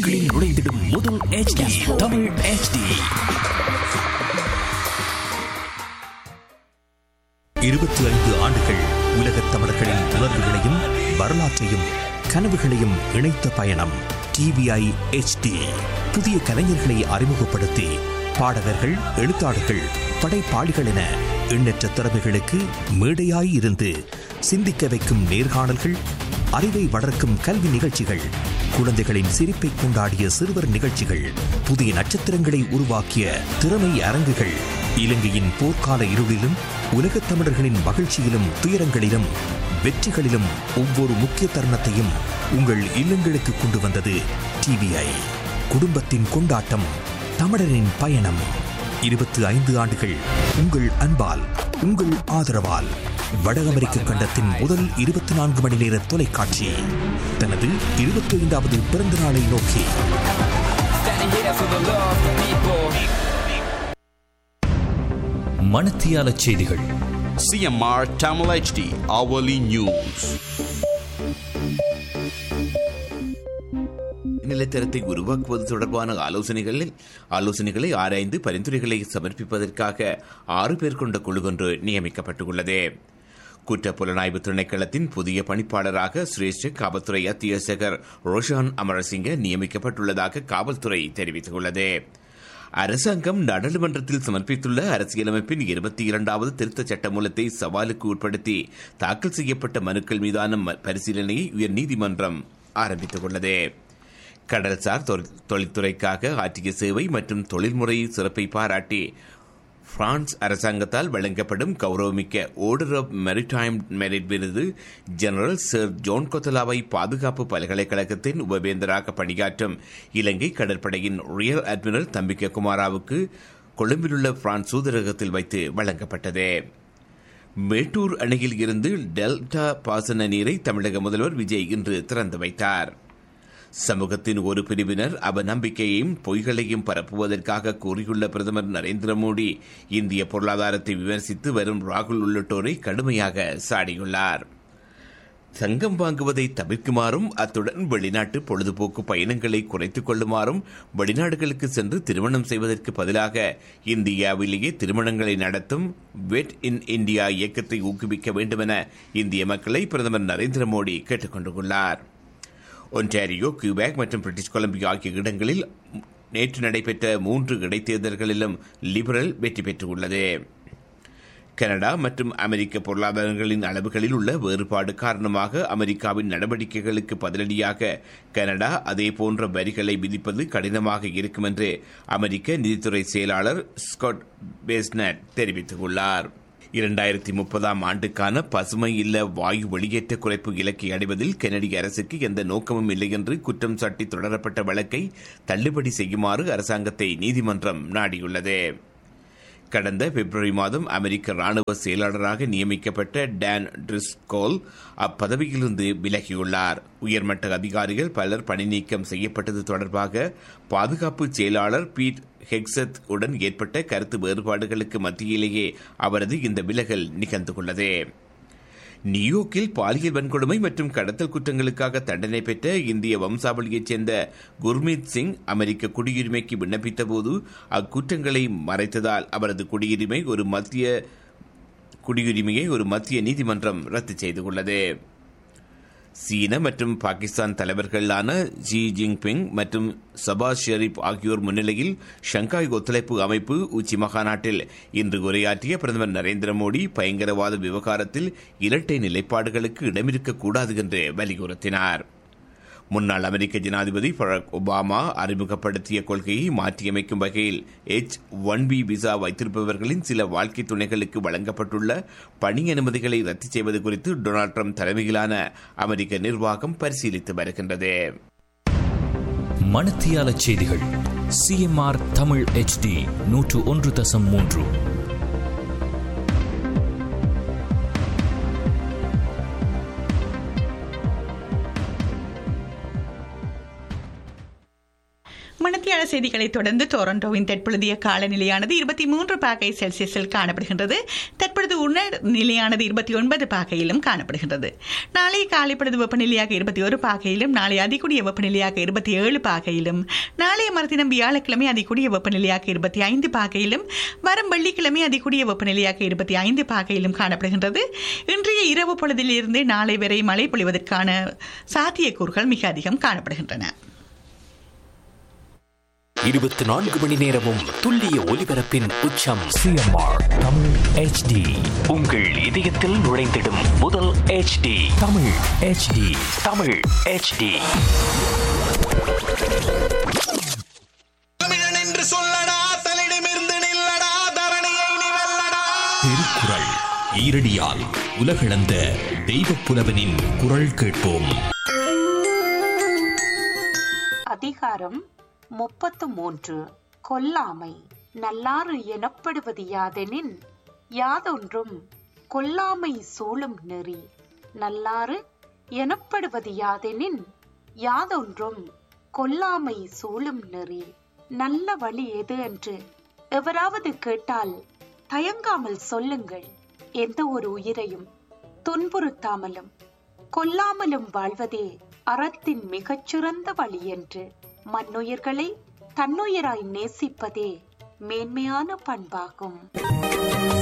உள்நாட்டுக்குள் நுழைந்திடும் முதல் HD Tamil HD. 25 ஆண்டுகள் உலகத் தமிழர்களின் உணர்வுகளையும் வரலாற்றையும் கனவுகளையும் இணைத்த பயணம் TVI HD. புதிய கலைஞர்களை அறிமுகப்படுத்தி பாடகர்கள், எழுத்தாளர்கள், படைப்பாளிகள் என எண்ணற்ற திறமைகளுக்கு மேடையாய் இருந்து சிந்திக்க வைக்கும் நேர்காணல்கள், அறிவை வளர்க்கும் கல்வி நிகழ்ச்சிகள், குழந்தைகளின் சிரிப்பை கொண்டாடிய சிறுவர் நிகழ்ச்சிகள், புதிய நட்சத்திரங்களை உருவாக்கிய திறமை அரங்குகள், இலங்கையின் போர்க்கால இருளிலும் உலகத் தமிழர்களின் மகிழ்ச்சியிலும் துயரங்களிலும் வெற்றிகளிலும் ஒவ்வொரு முக்கிய தருணத்தையும் உங்கள் இல்லங்களுக்கு கொண்டு வந்தது TVI. குடும்பத்தின் கொண்டாட்டம், தமிழரின் பயணம். 25 ஆண்டுகள் உங்கள் அன்பால், உங்கள் ஆதரவால் வட அமெரிக்க கண்டத்தின் முதல் 24 மணி நேர தொலைக்காட்சி தனது 25வது பிறந்த நாளை நோக்கி மணத்தியால செய்திகள். CMR Tamil HD Hourly News. நிலத்தரத்தை உருவாக்குவது தொடர்பான ஆலோசனைகளை ஆராய்ந்து பரிந்துரைகளை சமர்ப்பிப்பதற்காக 6 பேர் கொண்ட குழு ஒன்று நியமிக்கப்பட்டுள்ளது. குற்ற புலனாய்வு திணைக்களத்தின் புதிய பணிப்பாளராக சிரேஷ்ட காவல்துறை அத்தியட்சகர் ரோஷான் அமரசிங்க நியமிக்கப்பட்டுள்ளதாக காவல்துறை தெரிவித்துள்ளது. அரசாங்கம் நாடாளுமன்றத்தில் சமர்ப்பித்துள்ள அரசியலமைப்பின் 22வது திருத்தச் சட்டமூலத்தை சவாலுக்கு உட்படுத்தி தாக்கல் செய்யப்பட்ட மனுக்கள் மீதான பரிசீலனையை உயர்நீதிமன்றம் ஆரம்பித்துள்ளது. கடல்சார் தொழில்துறைக்காக ஆற்றிய சேவை மற்றும் தொழில்முறை சிறப்பை பாராட்டி பிரான்ஸ் அரசாங்கத்தால் வழங்கப்படும் கௌரவமிக்க ஆர்டர் ஆஃப் மெரிடைம் மெரிட் விருது ஜெனரல் சர் ஜோன் கொத்தலாவை பாதுகாப்பு பல்கலைக்கழகத்தின் உபவேந்தராக பணியாற்றும் இலங்கை கடற்படையின் ரியர் அட்மிரல் தம்பிக்க குமாராவுக்கு கொழும்பிலுள்ள பிரான்ஸ் தூதரகத்தில் வைத்து வழங்கப்பட்டது. மேட்டூர் அணையில் இருந்து டெல்டா பாசன நீரை தமிழக முதல்வர் விஜய் இன்று திறந்து வைத்தார். சமூகத்தின் ஒரு பிரிவினர் அவநம்பிக்கையையும் பொய்களையும் பரப்புவதற்காக கூறியுள்ள பிரதமர் நரேந்திர மோடி இந்திய பொருளாதாரத்தை விமர்சித்து வரும் ராகுல் உள்ளிட்டோரை கடுமையாக சாடியுள்ளார். தங்கம் வாங்குவதை தவிர்க்குமாறும் அத்துடன் வெளிநாட்டு பொழுதுபோக்கு பயணங்களை குறைத்துக் கொள்ளுமாறும் வெளிநாடுகளுக்கு சென்று திருமணம் செய்வதற்கு பதிலாக இந்தியாவிலேயே திருமணங்களை நடத்தும் வெட் இன் இந்தியா இயக்கத்தை ஊக்குவிக்க வேண்டுமென இந்திய மக்களை பிரதமர் நரேந்திர மோடி கேட்டுக் கொண்டுள்ளார். ஒன்டாரியோ, கியூபேக் மற்றும் பிரிட்டிஷ் கொலம்பியா ஆகிய இடங்களில் நேற்று நடைபெற்ற 3 இடைத்தேர்தல்களிலும் லிபரல் வெற்றி பெற்றுள்ளது. கனடா மற்றும் அமெரிக்க பொருளாதாரங்களின் அளவுகளில் உள்ள வேறுபாடு காரணமாக அமெரிக்காவின் நடவடிக்கைகளுக்கு பதிலடியாக கனடா அதேபோன்ற வரிகளை விதிப்பது கடினமாக இருக்கும் என்று அமெரிக்க நிதித்துறை செயலாளர் ஸ்காட் பேஸ்னட் தெரிவித்துள்ளார். 2030ஆம் ஆண்டுக்கான பசுமை இல்ல வாயு வெளியேற்ற குறைப்பு இலக்கை அடைவதில் கனடிய அரசுக்கு எந்த நோக்கமும் இல்லை என்று குற்றம் சாட்டி தொடரப்பட்ட வழக்கை தள்ளுபடி செய்யுமாறு அரசாங்கத்தை நீதிமன்றம் நாடியுள்ளது. கடந்த பிப்ரவரி மாதம் அமெரிக்க ராணுவ செயலாளராக நியமிக்கப்பட்ட டான் ட்ரிஸ்கோல் அப்பதவியிலிருந்து விலகியுள்ளார். உயர்மட்ட அதிகாரிகள் பலர் பணி நீக்கம் செய்யப்பட்டது தொடர்பாக பாதுகாப்பு செயலாளர் பீட் ஹெக்ஸத் உடன் ஏற்பட்ட கருத்து வேறுபாடுகளுக்கு மத்தியிலேயே அவரது இந்த விலகல் நிகழ்ந்துள்ளது. நியூயோர்க்கில் பாலியல் வன்கொடுமை மற்றும் கடத்தல் குற்றங்களுக்காக தண்டனை பெற்ற இந்திய வம்சாவளியைச் சேர்ந்த குர்மீத் சிங் அமெரிக்க குடியுரிமைக்கு விண்ணப்பித்தபோது அக்குற்றங்களை மறைத்ததால் அவரது குடியுரிமையை ஒரு மத்திய நீதிமன்றம் ரத்து செய்துள்ளது. சீன மற்றும் பாகிஸ்தான் தலைவர்களான ஜி ஜின்பிங் மற்றும் சபாஸ் ஷெரீப் ஆகியோர் முன்னிலையில் ஷங்காய் ஒத்துழைப்பு அமைப்பு உச்சி மகாநாட்டில் இன்று உரையாற்றிய பிரதமர் நரேந்திர மோடி பயங்கரவாத விவகாரத்தில் இரட்டை நிலைப்பாடுகளுக்கு இடமிருக்கக்கூடாது என்று வலியுறுத்தினார். முன்னாள் அமெரிக்க ஜனாதிபதி பராக் ஒபாமா அறிமுகப்படுத்திய கொள்கையை மாற்றியமைக்கும் வகையில் H-1B விசா வைத்திருப்பவர்களின் சில வாழ்க்கை துணைகளுக்கு வழங்கப்பட்டுள்ள பணி அனுமதிகளை ரத்து செய்வது குறித்து டொனால்ட் ட்ரம்ப் தலைமையிலான அமெரிக்க நிர்வாகம் பரிசீலித்து வருகின்றது. மணத்தியால செய்திகள். CMR Tamil HD 101.3. மணத்தியாள செய்திகளை தொடர்ந்து டொரண்டோவின் தற்பொழுதைய காலநிலையானது 23 பாகை செல்சியஸில் காணப்படுகின்றது. தற்பொழுது உணர் நிலையானது 29 பாகையிலும் காணப்படுகின்றது. நாளை காலை பொழுது வெப்பநிலையாக 21 பாகையிலும், நாளை அதிகூடிய வெப்பநிலையாக 27 பாகையிலும், நாளைய மறுதினம் வியாழக்கிழமை அதிகூடிய வெப்பநிலையாக 25 பாகையிலும், வரும் வெள்ளிக்கிழமை அதிகூடிய வெப்பநிலையாக 25 பாகையிலும் காணப்படுகின்றது. இன்றைய இரவு பொழுதில் இருந்து நாளை வரை மழை பொழிவதற்கான சாத்தியக்கூறுகள் மிக அதிகம் காணப்படுகின்றன. 24 மணி நேரமும் துல்லிய ஒலிபரப்பின் உச்சம் சிஎம்ஆர் தமிழ் HD. உங்கள் இதயத்தில் நுழைந்திடும் முதல் HD Tamil HD. Tamil HD. தமிழன் என்று சொல்லடா, தலிடமிருந்து நில்லடா, தரணியை நீ வெல்லடா. திருக்குறள் ஈரடியால் உலகளந்த தெய்வப் புலவனின் குரல் கேட்போம். அதிகாரம் 33. கொல்லாமை. நல்லாறு எனப்படுவது யாதெனின், யாதொன்றும் கொல்லாமை சூழும் நெறி. நல்லாறு எனப்படுவது யாதெனின், யாதொன்றும் கொல்லாமை சூழும் நெறி. நல்ல வழி எது என்று எவராவது கேட்டால் தயங்காமல் சொல்லுங்கள். எந்த ஒரு உயிரையும் துன்புறுத்தாமலும் கொல்லாமலும் வாழ்வதே அறத்தின் மிகச்சிறந்த வழி என்று. மண்ணுயிர்களை தன்னுயிராய் நேசிப்பதே மேன்மையான பண்பாகும்.